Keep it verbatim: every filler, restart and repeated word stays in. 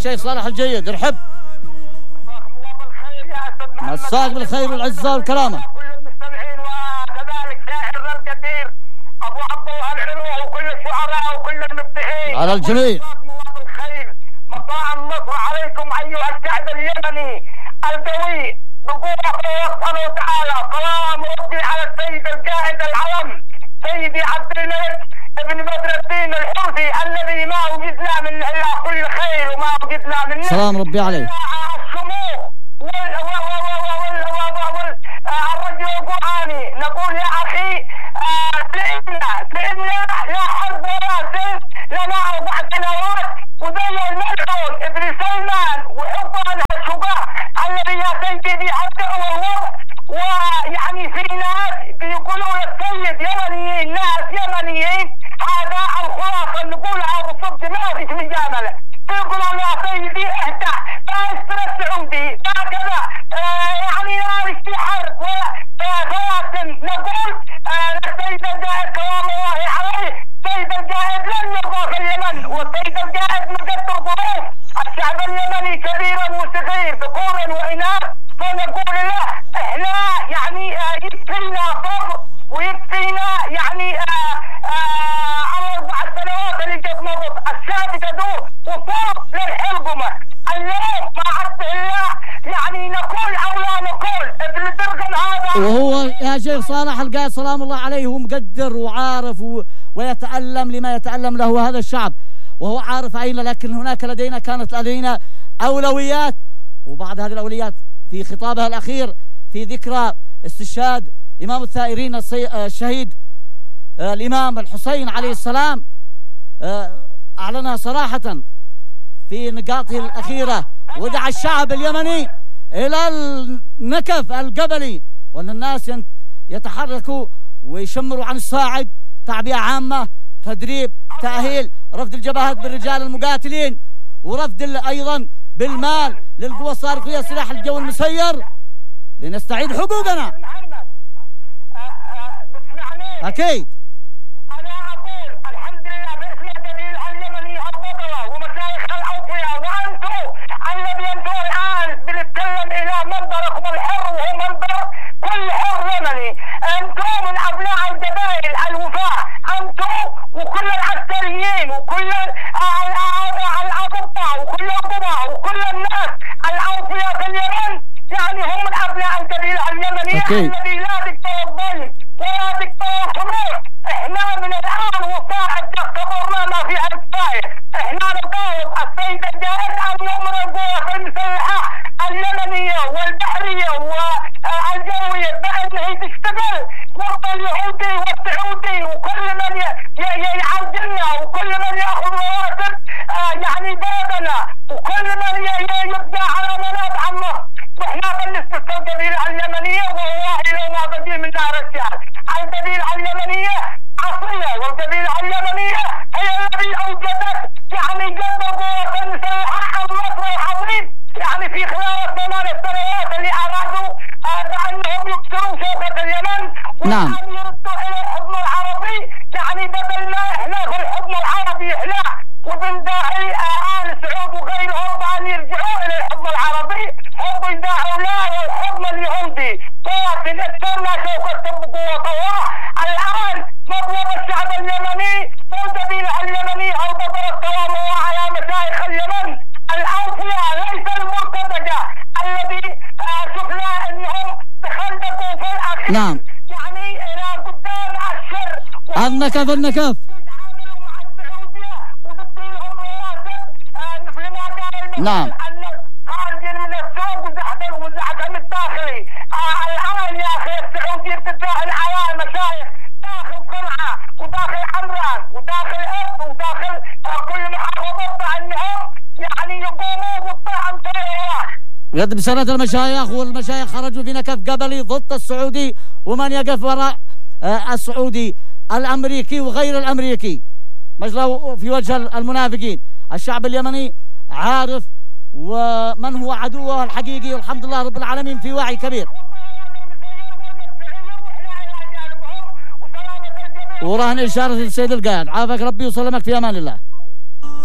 الشيخ صالح الجيد. ارحب. مساك بالخير والعزة والكرامة. كل المستمعين وكذلك شاعرنا الكثير ابو عبد الله العلوي وكل الشعراء وكل المبدعين على الجميع. بالخير. مساء النصر عليكم ايها الشعب اليمني القوي بقوة الله سبحانه وتعالى. سلام ربي على السيد القائد العلم سيدي عبد الملك ابن بدر الدين الحوثي الذي ما وجدنا منه الا كل خير وما وجدنا منه سلام ربي عليه. الشموخ والرجل القرآني. نقول يا أخي سئلنا سئلنا لا حرب ولا سلف لنا أربع سنوات وزي الملعون ابن سلمان وحبان الشجاع الذي يا سيدي حتى والوضع. ويعني في ناس بيقولوا للسيد يمنيين ناس يمنيين هذا الخلاصة نقولها بالصدق ما فيش مجاملة. يقولون يا سيدي اهدى فاستر السعودي هكذا آه يعني لا في حرب ولا فلكن نقول آه للسيد القائد كرام الله عليه السيد القائد لن يرضى في اليمن والسيد القائد مقدر ظروف الشعب اليمني كبيرا وصغير ذكورا واناث. فنقول له احنا يعني آه يكفينا صبر ويكفينا يعني آه آه على اربع سنوات اللي جت مضت الشعب تدور وصار للحلقمه. اليوم ما عبد الله يعني نقول او لا نقول ابن درقم هذا. وهو يا شيخ صالح القائد سلام الله عليه هو مقدر وعارف و... ويتألم لما يتألم له هذا الشعب وهو عارف أين. لكن هناك لدينا كانت لدينا أولويات وبعض هذه الأولويات في خطابها الأخير في ذكرى استشهاد إمام الثائرين السي... الشهيد آه الإمام الحسين عليه السلام آه أعلنها صراحة في نقاطه الأخيرة ودعا الشعب اليمني إلى النكف القبلي وأن الناس يتحركوا ويشمروا عن الصاعد تعبئة عامة تدريب تأهيل رفض الجبهات بالرجال المقاتلين ورفض أيضا بالمال للقوى الصاروخية سلاح الجو المسير لنستعيد حقوقنا. أكيد. أنا أقول الحمد لله باسم الدليل اليمني البطلة ومشايخ الأوفياء وأنتم الذي أنتم الآن بنتكلم إلى منبركم الحر وهو منبر كل حر يمني. أنتم من أبناء القبائل الوفاء أنتم وكل العسكريين وكل الأضباء وكل القضاء وكل الناس الأوفياء في اليمن يعني هم من أبناء القبيلة اليمنية الذي لا دكتور ظلم ولا دكتور حمور. احنا من الآن وصاعد كبرنا ما في أجزائه. احنا نطالب السيد القائد أن يؤمر القوات المسلحة اليمنية والبحرية والجوية بأنه تشتغل وسط اليهودي والسعودي وكل من يعرضنا وكل من يأخذ رواتب اه يعني بلدنا وكل من يبقى على منابع النصر. واحنا بالنسبة للقبيلة اليمنية والله لو ما بدي منها رجال القبيلة اليمنية عصرية والقبيلة اليمنية هي التي أوجدت يعني جنب القوات المسلحة النصر العظيم يعني في خلال الثمان سنوات اللي أرادوا بأنهم يكسروا شوكة اليمن وأن يردوا إلى الحضن العربي يعني بدل ما يحلاه الحضن العربي يحلاه وبنداعي آل سعود وغيرهم بأن يرجعوا إلى الحضن العربي هم يداعوا لا والحضن اليهودي. لكن اكسرنا شوكة بقوة الله. الآن مطلب الشعب اليمني والقبيلة اليمنية البطلة سلام الله على مشايخ اليمن الأوفياء ليس المرتزقة الذي شفنا أنهم تخلدقوا في الأخير. نعم. يعني إلى قدام الشر النكف النكف يتعاملوا مع السعودية وتبطي لهم رواتب مثل ما قال نعم. أن خارجين من السوق وزحدهم وزحدهم الداخلي. آه الآن يا أخي السعودية تتداخل على المشايخ داخل قلعة وداخل عمران وداخل أب وداخل آه كل محافظات أنهم يعني يقوموا بالطعن تيارات. قد بسنة المشايخ والمشايخ خرجوا في نكف قبلي ضد السعودي ومن يقف وراء آه السعودي الأمريكي وغير الأمريكي مجلوا في وجه المنافقين. الشعب اليمني عارف ومن هو عدوه الحقيقي والحمد لله رب العالمين في وعي كبير. وراهن إشارة السيد القائد عافاك ربي وسلمك في أمان الله.